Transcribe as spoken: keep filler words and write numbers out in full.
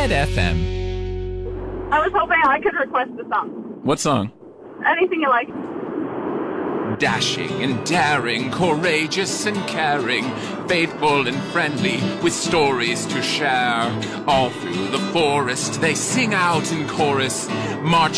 Red F M. I was hoping I could request a song. What song? Anything you like. Dashing and daring, courageous and caring, faithful and friendly, with stories to share. All through the forest they sing out in chorus, march